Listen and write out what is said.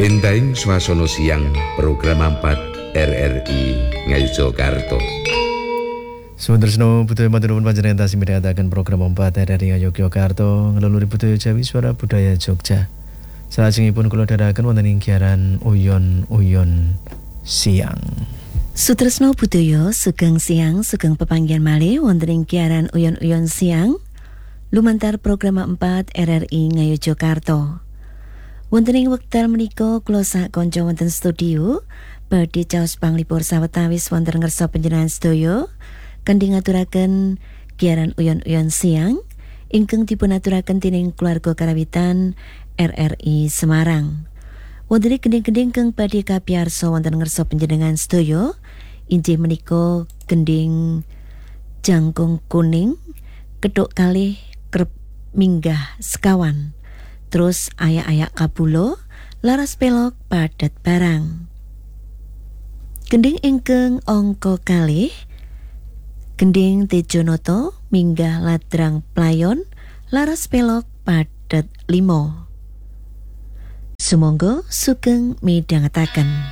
Entahing swasana siang program 4 RRI Ngayogyakarta. Sundresno Budaya Maturnuwun panjenengan tasih midhangetaken program 4 RRI Ngayogyakarta ngeluluri budaya Jawi Suara Budaya Jogja. Salajengipun kula dherekaken wonten ing giaran Uyon-uyon siang. Sutresno budaya sugeng siang sugeng pepanggihan malih wonten ing giaran Uyon-uyon siang lumantar program 4 RRI Ngayogyakarta. Wonten ing wekdal menika kula sak kanca wonten studio badhe caos panglipur sawetawis wonten ngersa panjenengan sedaya kanthi ngaturaken giaran Uyon-uyon siang ingkang dipunaturaken dening keluarga karawitan RRI Semarang. Wonten gending-gending kang badhe kapiyarsa wonten ngersa panjenengan sedaya inggih menika gending jangkung kuning, kethuk kalih kerep minggah sekawan. Terus ayak-ayak kabulo, laras pelok padat barang. Gending ingkang angka kalih, gending Tejonoto minggah ladrang playon, laras pelok padat 5. Sumangga sugeng midhangetaken.